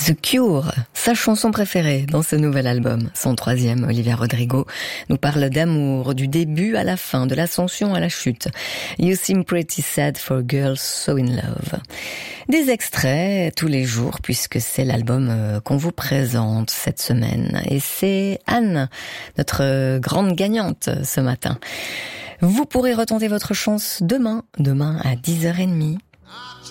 The Cure, sa chanson préférée dans ce nouvel album. Son troisième, Olivia Rodrigo, nous parle d'amour, du début à la fin, de l'ascension à la chute. You seem pretty sad for girls so in love. Des extraits tous les jours, puisque c'est l'album qu'on vous présente cette semaine. Et c'est Anne, notre grande gagnante ce matin. Vous pourrez retenter votre chance demain à 10h30.